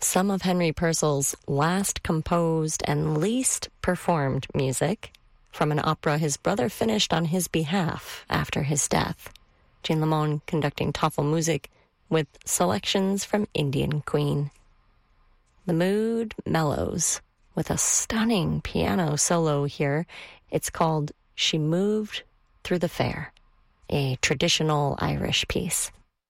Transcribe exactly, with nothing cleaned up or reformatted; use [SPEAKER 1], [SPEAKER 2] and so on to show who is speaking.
[SPEAKER 1] some of Henry Purcell's last composed and least performed music from an opera his brother finished on his behalf after his death. Jean Lamond conducting Tafelmusik with selections from Indian Queen. The mood mellows with a stunning piano solo here. It's called She Moved Through the Fair, a traditional Irish piece.